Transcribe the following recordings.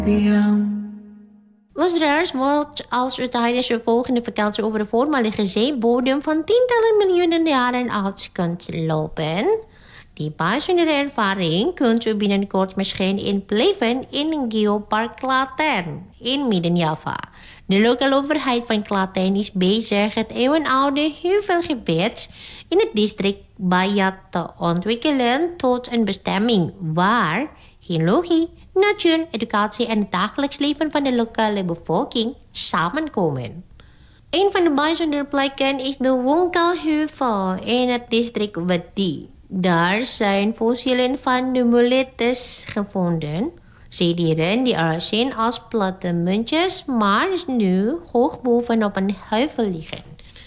Luisteraars, wat als u tijdens uw volgende vakantie over de voormalige zeebodem van tientallen miljoenen jaren oud kunt lopen? Die bijzondere ervaring kunt u binnenkort misschien inbeleven in Geopark Klaten in Midden-Java. De lokale overheid van Klaten is bezig het eeuwenoude heuvelgebied in het district Bayat te ontwikkelen tot een bestemming waar geologie, natuur, educatie en het dagelijks leven van de lokale bevolking samenkomen. Een van de bijzondere plekken is de Wongkalheuvel in het district Wadi. Daar zijn fossielen van de muletes gevonden. Zeedieren die er zijn als platte muntjes, maar nu hoog bovenop een heuvel liggen.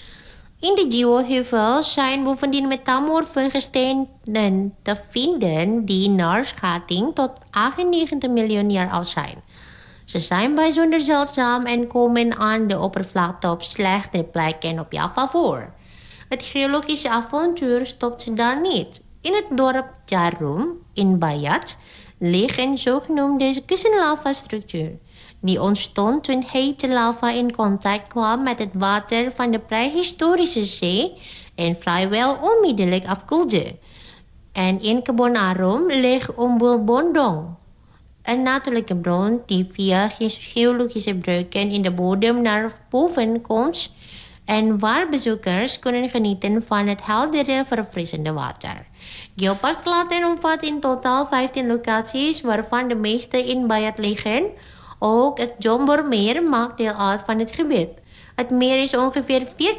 In de Jiwo-heuvel zijn bovendien metamorfe gesteenten te vinden die naar schatting tot 98 miljoen jaar oud zijn. Ze zijn bijzonder zeldzaam en komen aan de oppervlakte op slechte plekken op Java voor. Het geologische avontuur stopt daar niet. In het dorp Jarum in Bayat ligt een zogenoemde kussenlava-structuur. Die ontstond toen hete lava in contact kwam met het water van de prehistorische zee en vrijwel onmiddellijk afkoelde. En in Kebon Arum ligt Umbul Bondong, een natuurlijke bron die via geologische breuken in de bodem naar boven komt en waar bezoekers kunnen genieten van het heldere, verfrissende water. Geopark Klaten omvat in totaal 15 locaties, waarvan de meeste in Bayat liggen. Ook het Jombormeer maakt deel uit van het gebied. Het meer is ongeveer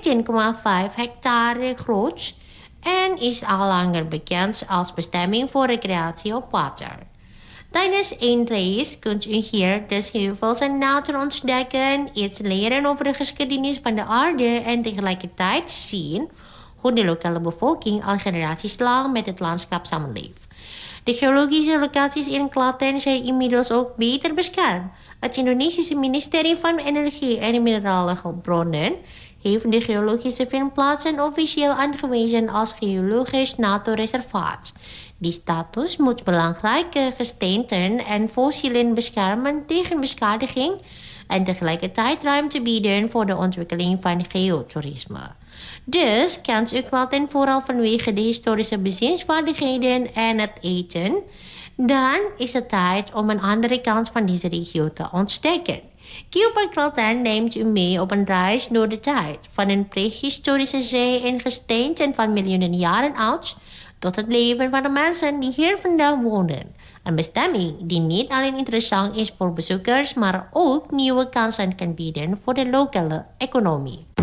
14,5 hectare groot en is al langer bekend als bestemming voor recreatie op water. Tijdens één reis kunt u hier dus heuvels en natuur ontdekken, iets leren over de geschiedenis van de aarde en tegelijkertijd zien hoe de lokale bevolking al generaties lang met het landschap samenleeft. De geologische locaties in Klaten zijn inmiddels ook beter beschermd. Het Indonesische ministerie van Energie en Mineralbronnen heeft de geologische vindplaatsen officieel aangewezen als geologisch natuurreservaat. Die status moet belangrijke gesteenten en fossielen beschermen tegen beschadiging en tegelijkertijd ruimte bieden voor de ontwikkeling van geotourisme. Dus kent u Klaten vooral vanwege de historische bezienswaardigheden en het eten, dan is het tijd om een andere kant van deze regio te ontdekken. Geopark Klaten neemt u mee op een reis door de tijd, van een prehistorische zee en gesteenten van miljoenen jaren oud tot het leven van de mensen die hier vandaan wonen. Een bestemming die niet alleen interessant is voor bezoekers, maar ook nieuwe kansen kan bieden voor de lokale economie.